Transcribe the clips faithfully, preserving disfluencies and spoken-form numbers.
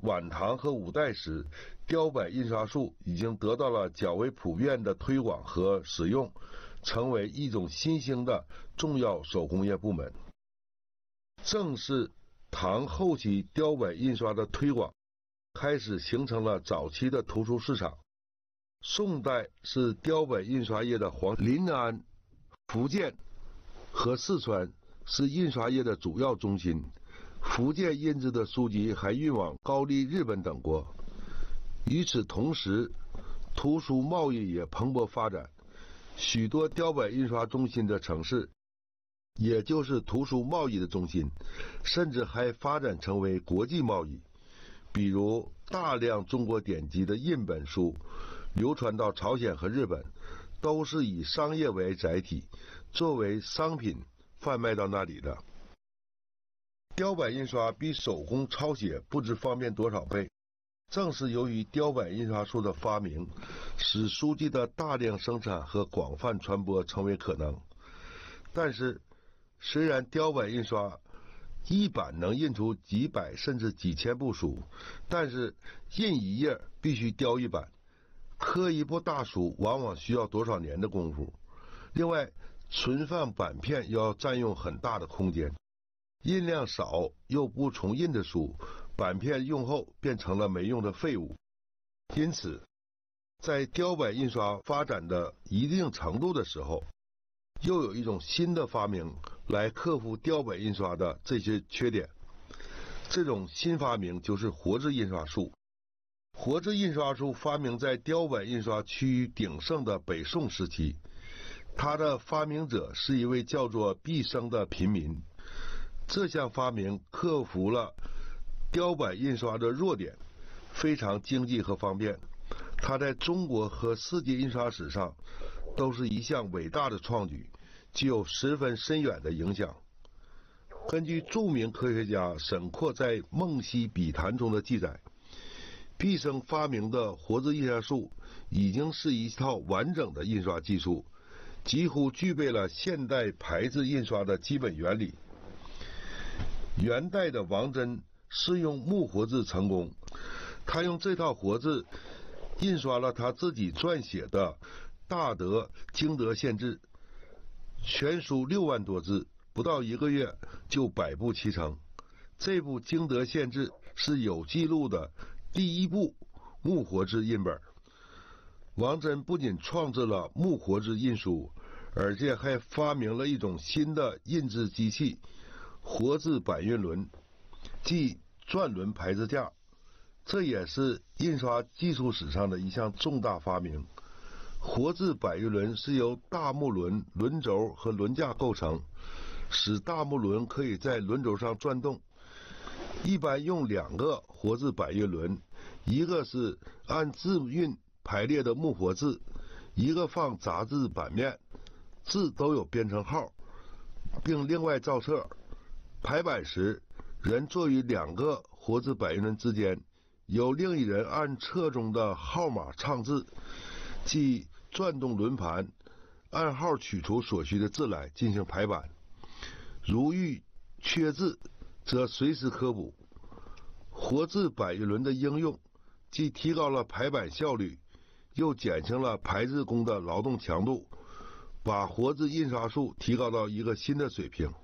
晚唐和五代时，雕版印刷术已经得到了较为普遍的推广和使用，成为一种新兴的重要手工业部门。正是唐后期雕版印刷的推广，开始形成了早期的图书市场。宋代是雕版印刷业的黄临安、福建和四川是印刷业的主要中心。福建印制的书籍还运往高丽、日本等国。与此同时，图书贸易也蓬勃发展，许多雕版印刷中心的城市，也就是图书贸易的中心，甚至还发展成为国际贸易。比如，大量中国典籍的印本书流传到朝鲜和日本，都是以商业为载体，作为商品贩卖到那里的。雕版印刷比手工抄写不知方便多少倍。正是由于雕版印刷术的发明，使书籍的大量生产和广泛传播成为可能。但是，虽然雕版印刷一版能印出几百甚至几千部书，但是印一页必须雕一版，刻一部大书往往需要多少年的功夫。另外，存放版片要占用很大的空间。印量少又不重印的书，版片用后变成了没用的废物。因此，在雕版印刷发展的一定程度的时候，又有一种新的发明来克服雕版印刷的这些缺点。这种新发明就是活字印刷术。活字印刷术发明在雕版印刷趋于鼎盛的北宋时期，它的发明者是一位叫做毕生的平民。这项发明克服了雕版印刷的弱点，非常经济和方便。它在中国和世界印刷史上都是一项伟大的创举，具有十分深远的影响。根据著名科学家沈括在《梦溪笔谈》中的记载，毕生发明的活字印刷术已经是一套完整的印刷技术，几乎具备了现代排字印刷的基本原理。元代的王真是用木活字成功，他用这套活字印刷了他自己撰写的《大德经德县志》，全书六万多字，不到一个月就百部齐成。这部《经德县志》是有记录的第一部木活字印本。王真不仅创制了木活字印书，而且还发明了一种新的印制机器——活字版印轮，即转轮排字架。这也是印刷技术史上的一项重大发明。活字版印轮是由大木轮、轮轴和轮架构成，使大木轮可以在轮轴上转动。一般用两个活字版印轮，一个是按字韵排列的木活字，一个放杂志版面，字都有编程号，并另外造册。排版时，人坐于两个活字版印轮之间，由另一人按册中的号码唱字，即转动轮盘，按号取出所需的字来进行排版。如遇缺字，则随时科补。活字版印轮的应用，既提高了排版效率，又减轻了排字工的劳动强度，把活字印刷术提高到一个新的水平。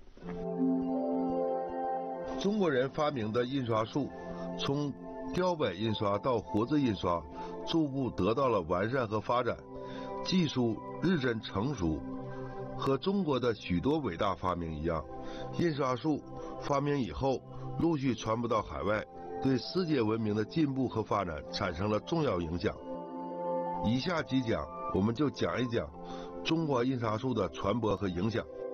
中国人发明的印刷术，从雕版印刷到活字印刷，逐步得到了完善和发展，技术日臻成熟。和中国的许多伟大发明一样，印刷术发明以后，陆续传播到海外，对世界文明的进步和发展产生了重要影响。以下几讲，我们就讲一讲中国印刷术的传播和影响。